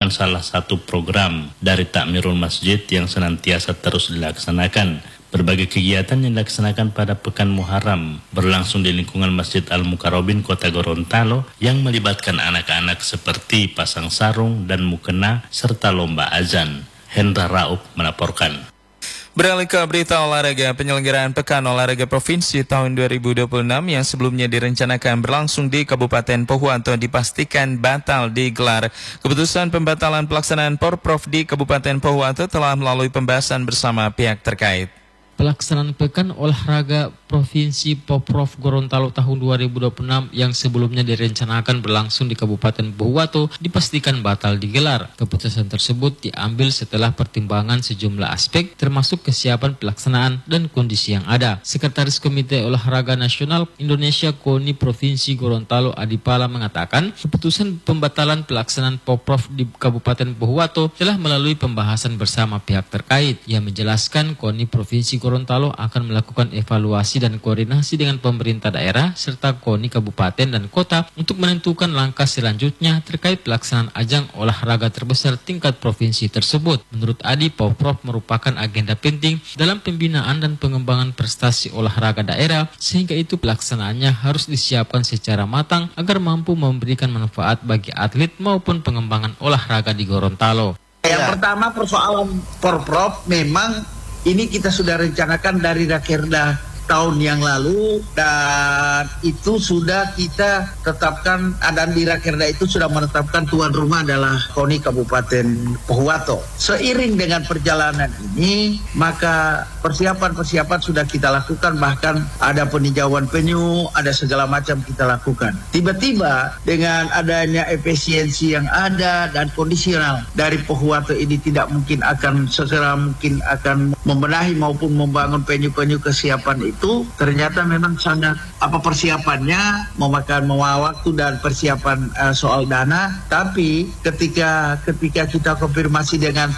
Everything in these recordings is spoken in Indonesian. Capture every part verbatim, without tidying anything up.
merupakan salah satu program dari Takmirul Masjid yang senantiasa terus dilaksanakan. Berbagai kegiatan yang dilaksanakan pada Pekan Muharram berlangsung di lingkungan Masjid Al-Mukarrabin Kota Gorontalo yang melibatkan anak-anak seperti pasang sarung dan mukena serta lomba azan. Hendra Raup melaporkan. Beralih ke berita olahraga, penyelenggaraan Pekan Olahraga Provinsi tahun dua ribu dua puluh enam yang sebelumnya direncanakan berlangsung di Kabupaten Pohuwato dipastikan batal digelar. Keputusan pembatalan pelaksanaan Porprov di Kabupaten Pohuwato telah melalui pembahasan bersama pihak terkait. Pelaksanaan Pekan Olahraga Provinsi Porprov Gorontalo tahun dua ribu dua puluh enam yang sebelumnya direncanakan berlangsung di Kabupaten Pohuwato dipastikan batal digelar. Keputusan tersebut diambil setelah pertimbangan sejumlah aspek termasuk kesiapan pelaksanaan dan kondisi yang ada. Sekretaris Komite Olahraga Nasional Indonesia KONI Provinsi Gorontalo Adipala mengatakan keputusan pembatalan pelaksanaan Porprov di Kabupaten Pohuwato telah melalui pembahasan bersama pihak terkait. Ia menjelaskan KONI Provinsi Gorontalo akan melakukan evaluasi dan koordinasi dengan pemerintah daerah serta KONI kabupaten dan kota untuk menentukan langkah selanjutnya terkait pelaksanaan ajang olahraga terbesar tingkat provinsi tersebut. Menurut Adi, Porprov merupakan agenda penting dalam pembinaan dan pengembangan prestasi olahraga daerah, sehingga itu pelaksanaannya harus disiapkan secara matang agar mampu memberikan manfaat bagi atlet maupun pengembangan olahraga di Gorontalo. Yang pertama, persoalan Porprov memang ini kita sudah rencanakan dari Rakerda tahun yang lalu dan itu sudah kita tetapkan, dan di Rakerda itu sudah menetapkan tuan rumah adalah KONI Kabupaten Pohuwato. Seiring dengan perjalanan ini maka persiapan-persiapan sudah kita lakukan, bahkan ada peninjauan penyu, ada segala macam kita lakukan. Tiba-tiba dengan adanya efisiensi yang ada dan kondisional dari Pohuwato ini tidak mungkin akan segera mungkin akan membenahi maupun membangun penyu-penyu kesiapan itu. Itu ternyata memang sangat apa persiapannya memakan waktu dan persiapan uh, soal dana, tapi ketika ketika kita konfirmasi dengan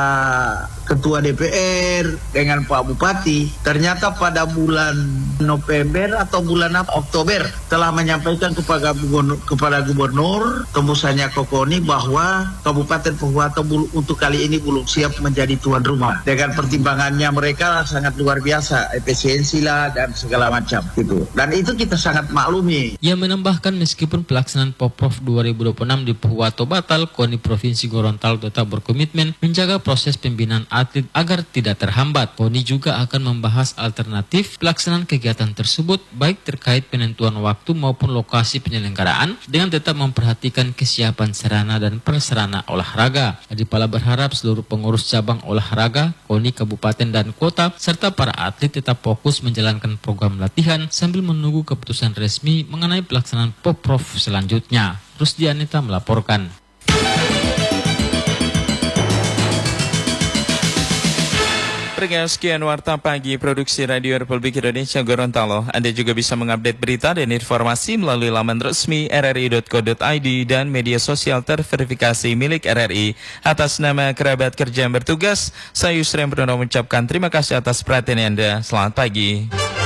Pak Ketua D P R dengan Pak Bupati, ternyata pada bulan November atau bulan Oktober telah menyampaikan kepada gubernur, kepada gubernur tembusannya KONI bahwa Kabupaten Pohuwato untuk kali ini belum siap menjadi tuan rumah. Dengan pertimbangannya mereka sangat luar biasa, efisiensi dan segala macam gitu. Dan itu kita sangat maklumi. Ia menambahkan meskipun pelaksanaan Porprov dua ribu dua puluh enam di Pohuwato batal, KONI Provinsi Gorontalo tetap berkomitmen menjaga proses pembinaan atlet agar tidak terhambat. KONI juga akan membahas alternatif pelaksanaan kegiatan tersebut baik terkait penentuan waktu maupun lokasi penyelenggaraan dengan tetap memperhatikan kesiapan sarana dan prasarana olahraga. Adipala berharap seluruh pengurus cabang olahraga, KONI kabupaten dan kota serta para atlet tetap fokus menjalankan menjalankan program latihan sambil menunggu keputusan resmi mengenai pelaksanaan Porprov selanjutnya. Rusdi Anita melaporkan. Sekian warta pagi produksi Radio Republik Indonesia Gorontalo. Anda juga bisa mengupdate berita dan informasi melalui laman resmi r r i dot co dot i d dan media sosial terverifikasi milik R R I. Atas nama kerabat kerja yang bertugas, saya Yusrem Purnomo mengucapkan terima kasih atas perhatian Anda. Selamat pagi.